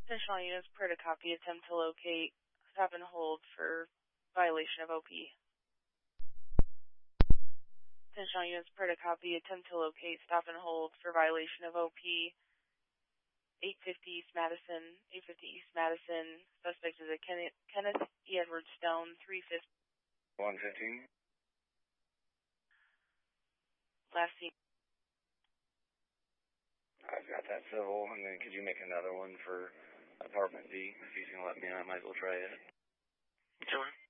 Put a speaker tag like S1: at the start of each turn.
S1: Additional units per to copy, attempt to locate, stop and hold for violation of OP. Additional units per to copy, attempt to locate, stop and hold for violation of OP. 850 East Madison, 850 East Madison, suspect is a Kenneth E. Edward Stone, 350.
S2: 115.
S1: Last scene.
S2: I've got that civil, and then could you make another one for apartment D? If he's going to let me, I might as well try it.
S3: Sure.